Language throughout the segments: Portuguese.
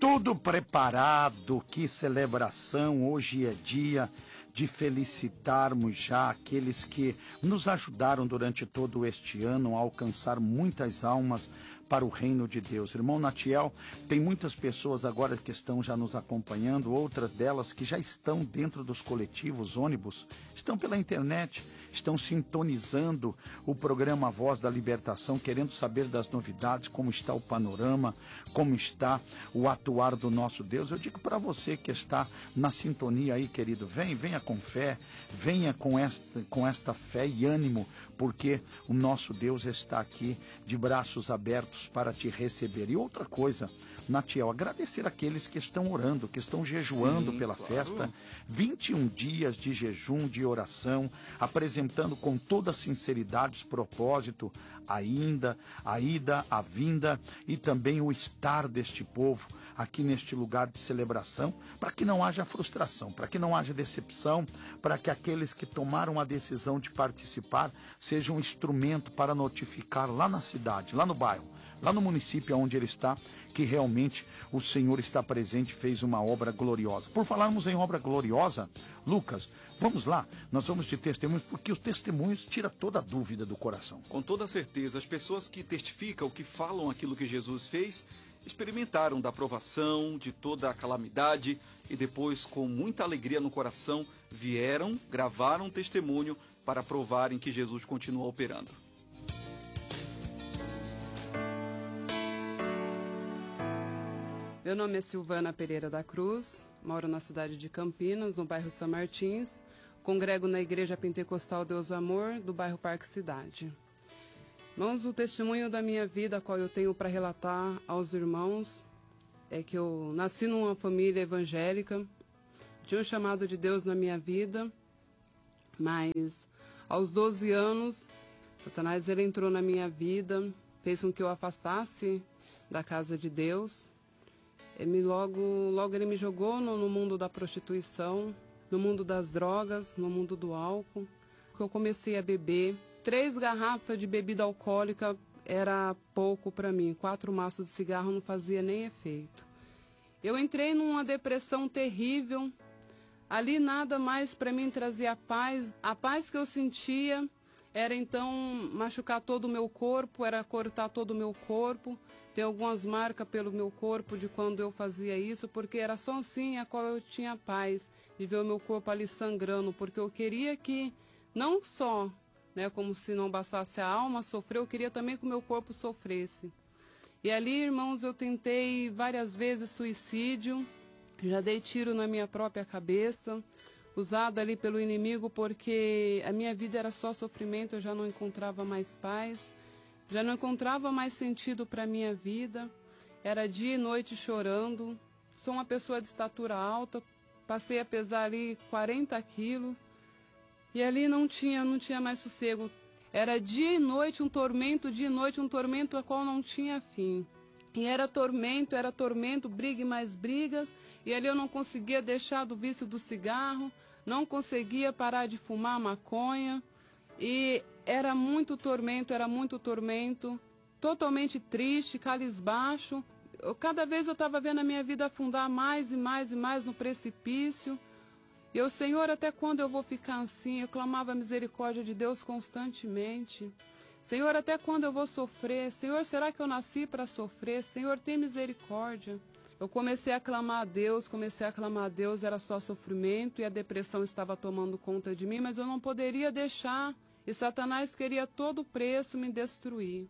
Tudo preparado, que celebração! Hoje é dia de felicitarmos já aqueles que nos ajudaram durante todo este ano a alcançar muitas almas para o reino de Deus. Irmão Natiel, tem muitas pessoas agora que estão já nos acompanhando, outras delas que já estão dentro dos coletivos, ônibus, estão pela internet, estão sintonizando o programa Voz da Libertação, querendo saber das novidades, como está o panorama, como está o atuar do nosso Deus. Eu digo para você que está na sintonia aí, querido, venha com fé, venha com esta fé e ânimo, porque o nosso Deus está aqui de braços abertos para te receber. E outra coisa, Natiel, agradecer aqueles que estão orando, que estão jejuando pela festa, 21 dias de jejum, de oração, apresentando com toda sinceridade o propósito, a ida, a vinda e também o estar deste povo aqui neste lugar de celebração, para que não haja frustração, para que não haja decepção, para que aqueles que tomaram a decisão de participar sejam um instrumento para notificar lá na cidade, lá no bairro, lá no município onde ele está, que realmente o Senhor está presente e fez uma obra gloriosa. Por falarmos em obra gloriosa, Lucas, vamos lá, nós vamos de testemunhos, porque os testemunhos tiram toda a dúvida do coração. Com toda certeza, as pessoas que testificam, que falam aquilo que Jesus fez, experimentaram da provação, de toda a calamidade e depois, com muita alegria no coração, vieram, gravaram um testemunho para provarem que Jesus continua operando. Meu nome é Silvana Pereira da Cruz, moro na cidade de Campinas, no bairro São Martins, congrego na Igreja Pentecostal Deus Amor, do bairro Parque Cidade. Irmãos, o testemunho da minha vida, qual eu tenho para relatar aos irmãos, é que eu nasci numa família evangélica, tinha um chamado de Deus na minha vida, mas aos 12 anos, Satanás ele entrou na minha vida, fez com que eu afastasse da casa de Deus. Logo ele me jogou no mundo da prostituição, no mundo das drogas, no mundo do álcool, que eu comecei a beber. 3 garrafas de bebida alcoólica era pouco para mim, 4 maços de cigarro não fazia nem efeito. Eu entrei numa depressão terrível, ali nada mais para mim trazia paz. A paz que eu sentia era então machucar todo o meu corpo, era cortar todo o meu corpo. Tem algumas marcas pelo meu corpo de quando eu fazia isso, porque era só assim a qual eu tinha paz, de ver o meu corpo ali sangrando, porque eu queria que, não só, como se não bastasse a alma sofrer, eu queria também que o meu corpo sofresse. E ali, irmãos, eu tentei várias vezes suicídio, já dei tiro na minha própria cabeça, usada ali pelo inimigo, porque a minha vida era só sofrimento, eu já não encontrava mais paz. Já não encontrava mais sentido para a minha vida, era dia e noite chorando. Sou uma pessoa de estatura alta, passei a pesar ali 40 quilos e ali não tinha mais sossego. Era dia e noite um tormento, dia e noite um tormento a qual não tinha fim. E era tormento, briga e mais brigas, e ali eu não conseguia deixar do vício do cigarro, não conseguia parar de fumar maconha, e era muito tormento, totalmente triste, cabisbaixo. Cada vez eu estava vendo a minha vida afundar mais e mais e mais no precipício. E eu, Senhor, até quando eu vou ficar assim? Eu clamava a misericórdia de Deus constantemente. Senhor, até quando eu vou sofrer? Senhor, será que eu nasci para sofrer? Senhor, tem misericórdia. Eu comecei a clamar a Deus, era só sofrimento e a depressão estava tomando conta de mim, mas eu não poderia deixar. E Satanás queria todo preço me destruir.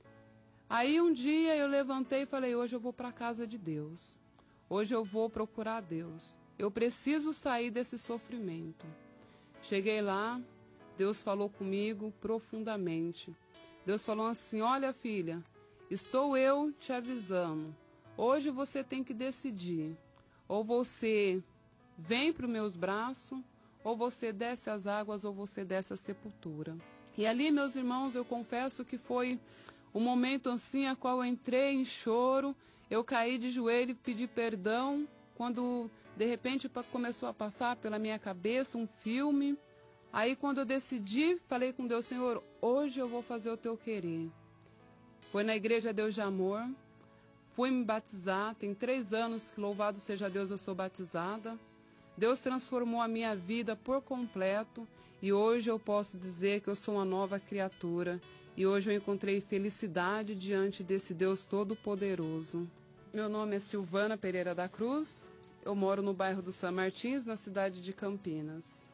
Aí um dia eu levantei e falei, hoje eu vou para a casa de Deus. Hoje eu vou procurar Deus. Eu preciso sair desse sofrimento. Cheguei lá, Deus falou comigo profundamente. Deus falou assim, olha filha, estou eu te avisando. Hoje você tem que decidir. Ou você vem para os meus braços, ou você desce as águas, ou você desce a sepultura. E ali, meus irmãos, eu confesso que foi um momento assim, a qual eu entrei em choro, eu caí de joelho e pedi perdão, quando de repente começou a passar pela minha cabeça um filme. Aí quando eu decidi, falei com Deus, Senhor, hoje eu vou fazer o teu querer. Foi na Igreja Deus de Amor, fui me batizar, tem 3 anos que, louvado seja Deus, eu sou batizada. Deus transformou a minha vida por completo e hoje eu posso dizer que eu sou uma nova criatura. E hoje eu encontrei felicidade diante desse Deus Todo-Poderoso. Meu nome é Silvana Pereira da Cruz, eu moro no bairro do São Martins, na cidade de Campinas.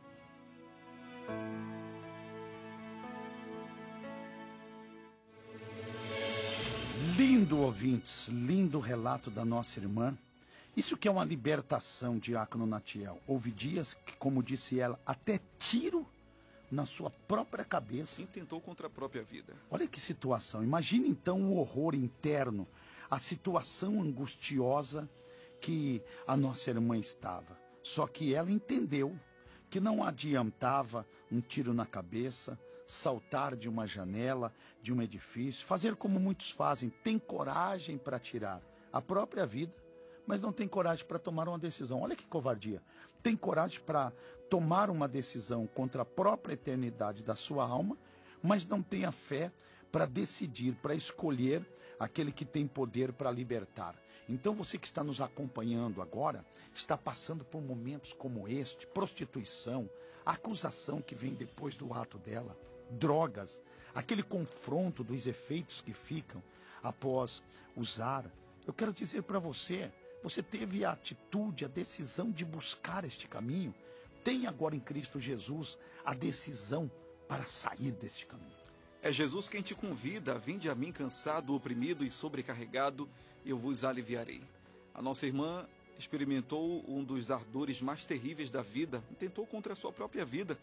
Lindo, ouvintes, lindo relato da nossa irmã. Isso que é uma libertação, diácono Natiel. Houve dias que, como disse ela, até tiro na sua própria cabeça. Intentou contra a própria vida. Olha que situação. Imagine então o horror interno, a situação angustiosa que a nossa irmã estava. Só que ela entendeu que não adiantava um tiro na cabeça, saltar de uma janela, de um edifício, fazer como muitos fazem, tem coragem para tirar a própria vida, mas não tem coragem para tomar uma decisão. Olha que covardia. Tem coragem para tomar uma decisão contra a própria eternidade da sua alma, mas não tem a fé para decidir, para escolher aquele que tem poder para libertar. Então você que está nos acompanhando agora, está passando por momentos como este, prostituição, a acusação que vem depois do ato dela, drogas, aquele confronto dos efeitos que ficam após usar. Eu quero dizer para você, você teve a atitude, a decisão de buscar este caminho. Tem agora em Cristo Jesus a decisão para sair deste caminho. É Jesus quem te convida, vinde a mim cansado, oprimido e sobrecarregado, e eu vos aliviarei. A nossa irmã experimentou um dos ardores mais terríveis da vida, tentou contra a sua própria vida,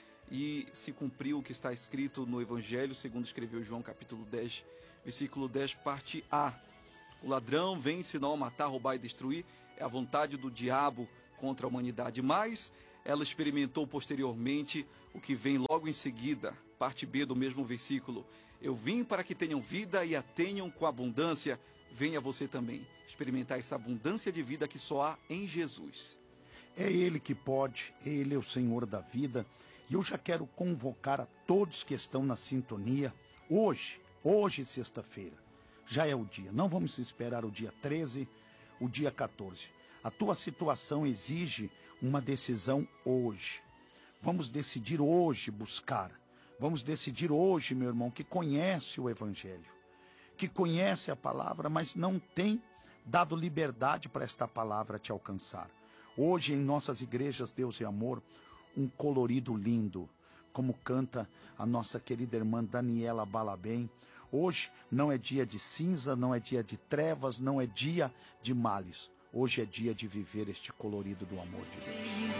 e se cumpriu o que está escrito no Evangelho, segundo escreveu João capítulo 10, versículo 10, parte A. O ladrão vem senão a matar, roubar e destruir, é a vontade do diabo contra a humanidade. Mas ela experimentou posteriormente o que vem logo em seguida, parte B do mesmo versículo. Eu vim para que tenham vida e a tenham com abundância. Venha você também experimentar essa abundância de vida que só há em Jesus. É Ele que pode, Ele é o Senhor da vida. E eu já quero convocar a todos que estão na sintonia. Hoje, sexta-feira, já é o dia. Não vamos esperar o dia 13, o dia 14. A tua situação exige uma decisão hoje. Vamos decidir hoje buscar. Vamos decidir hoje, meu irmão, que conhece o Evangelho, que conhece a palavra, mas não tem dado liberdade para esta palavra te alcançar. Hoje, em nossas igrejas, Deus é amor, um colorido lindo, como canta a nossa querida irmã Daniela Balabem. Hoje não é dia de cinza, não é dia de trevas, não é dia de males. Hoje é dia de viver este colorido do amor de Deus.